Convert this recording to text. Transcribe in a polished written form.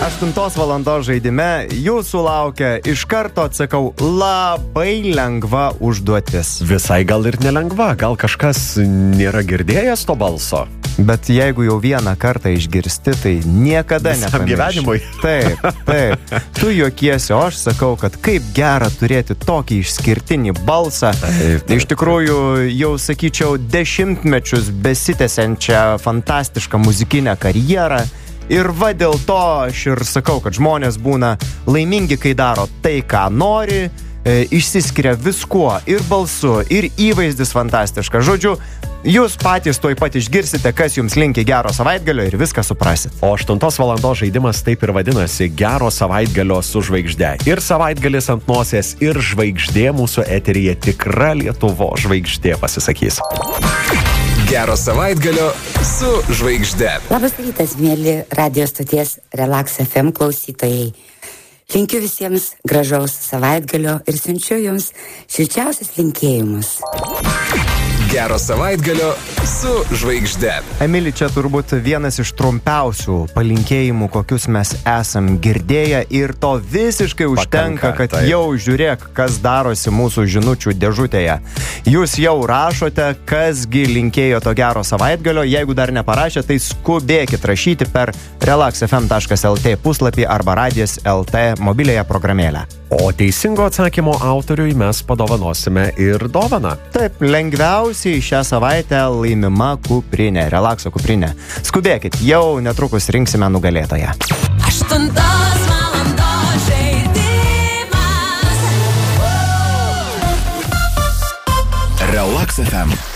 8 valandos žaidime jūsų laukia, iš karto atsakau, labai lengva užduotis. Visai gal ir nelengva, gal kažkas nėra girdėjęs to balso. Bet jeigu jau vieną kartą išgirsti, tai niekada nepamirši. Gyvenimui. Taip. Tu juokiesi, o aš sakau, kad kaip gera turėti tokį išskirtinį balsą. Taip. Iš tikrųjų, jau sakyčiau, dešimtmečius besitęsiančią fantastišką muzikinę karjerą. Ir va dėl to aš ir sakau, kad žmonės būna laimingi, kai daro tai, ką nori, išsiskiria viskuo, ir balsu, ir įvaizdis fantastiškas. Žodžiu, jūs patys tuoj pat išgirsite, kas jums linki gero savaitgalio ir viską suprasit. O 8 valandos žaidimas taip ir vadinasi gero savaitgalio su žvaigžde. Ir savaitgalis ant nosies, ir žvaigždė mūsų eteryje, tikra Lietuvos žvaigždė pasisakys. Gero savaitgalio su žvaigžde. Labas rytas, mėly radio stoties Relax FM klausytojai. Linkiu visiems gražaus savaitgalio ir siunčiu jums šilčiausius linkėjimus. Gero savaitgalio su žvaigžde. Emili, čia turbūt vienas iš trumpiausių palinkėjimų, kokius mes esam girdėję, ir to visiškai užtenka, kad taip. jau žiūrėk, kas darosi mūsų žinučių dėžutėje. Jūs jau rašote, kasgi linkėjo to gero savaitgalio. Jeigu dar neparašė, tai skubėkit rašyti per relaxfm.lt puslapį arba radijas LT mobiliąją programėlę. O teisingo atsakymo autoriui mes padovanosime ir dovaną. Taip, lengviausiai šią savaitę laimima kuprinė, relakso kuprinė. Skubėkit, jau netrukus rinksime nugalėtoją. 8 valandos žaidimas. Relax FM.